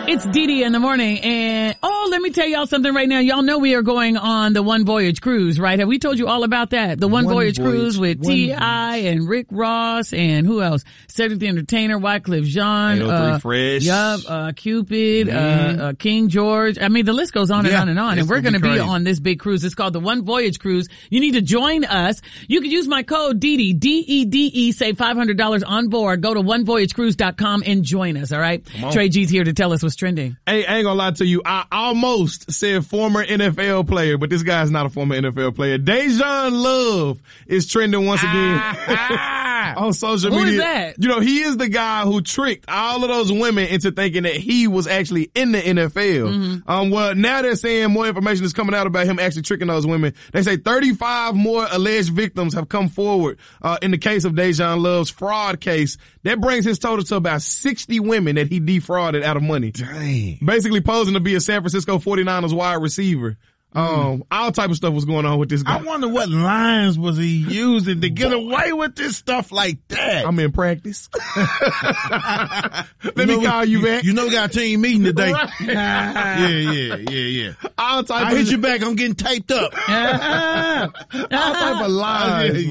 It's Dee in the morning, and let me tell y'all something right now. Y'all know we are going on the One Voyage cruise, right? Have we told you all about that? The One Voyage cruise with T.I. and Rick Ross and who else? Cedric the Entertainer, Wyclef Jean, 803 Fresh. Yup, Cupid, King George. I mean, the list goes on and on and on. And we're going to be on this big cruise. It's called the One Voyage cruise. You need to join us. You can use my code DEDE, DEDE, save $500 on board. Go to onevoyagecruise.com and join us, all right? Trey G's here to tell us what's trending. Hey, I ain't gonna lie to you. I almost said former NFL player, but this guy's not a former NFL player. Dejan Love is trending once again on social media. Who is that? You know, he is the guy who tricked all of those women into thinking that he was actually in the NFL. Well, now they're saying more information is coming out about him actually tricking those women. They say 35 more alleged victims have come forward in the case of Dejan Love's fraud case. That brings his total to about 60 women that he defrauded out of money. Dang. Basically posing to be a San Francisco 49ers wide receiver. All type of stuff was going on with this guy. I wonder what lines was he using to get away with this stuff like that. I'm in practice. Let me call you back. You know we got a team meeting today. Right. Yeah. All type I hit you back. I'm getting taped up. all type of lies.